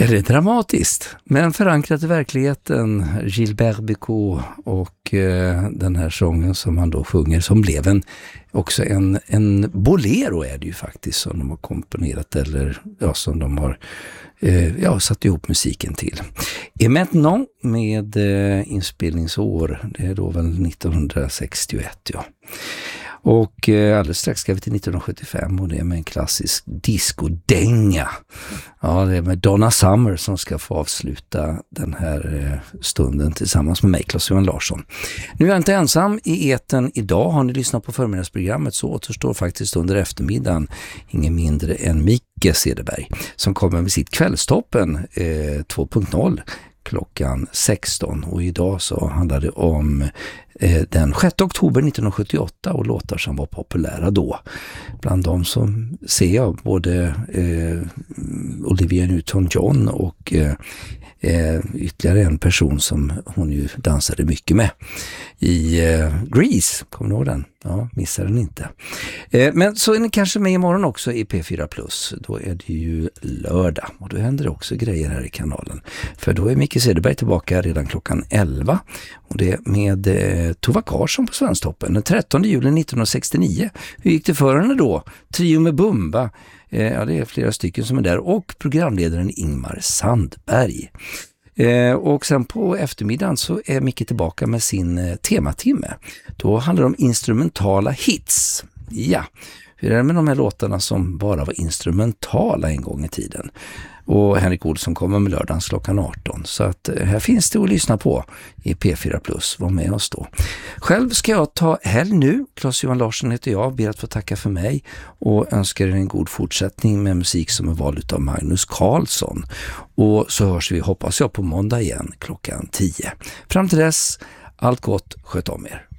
Ja, det är dramatiskt, men förankrat i verkligheten. Gilbert Bécaud och den här sången som han då sjunger, som blev också en bolero är det ju faktiskt, som de har komponerat, eller ja, som de har satt ihop musiken till. Et maintenant med inspelningsår, det är då väl 1961, ja. Och alldeles strax ska vi till 1975 och det är med en klassisk discodänga. Ja, det är med Donna Summer som ska få avsluta den här stunden tillsammans med mig, Claes-Johan Larsson. Nu är jag inte ensam i eten idag. Har ni lyssnat på förmiddagsprogrammet så återstår faktiskt under eftermiddagen ingen mindre än Micke Cederberg som kommer med sitt Kvällstoppen 2.0 klockan 16, och idag så handlar det om den 6 oktober 1978 och låtar som var populära då. Bland dem som ser jag både Olivia Newton-John och ytterligare en person som hon ju dansade mycket med i Grease, kommer ni ihåg den? Ja, missar den inte. Men så är ni kanske med imorgon också i P4+. Då är det ju lördag och då händer det också grejer här i kanalen. För då är Micke Cederberg tillbaka redan klockan 11 och det är med Tova Karsson på Svensktoppen den 13 juli 1969. Hur gick det för henne då? Trio med Bumba. Ja, det är flera stycken som är där och programledaren Ingmar Sandberg. Och sen på eftermiddagen så är Micke tillbaka med sin tematimme. Då handlar det om instrumentala hits. Ja, hur är det med de här låtarna som bara var instrumentala en gång i tiden? Och Henrik Olsson kommer med lördagens klockan 18. Så att här finns det att lyssna på i P4+. Var med oss då. Själv ska jag ta helg nu. Claes-Johan Larsson heter jag. Ber att få tacka för mig. Och önskar er en god fortsättning med musik som är vald av Magnus Carlsson. Och så hörs vi, hoppas jag, på måndag igen klockan 10. Fram till dess, allt gott, sköt om er.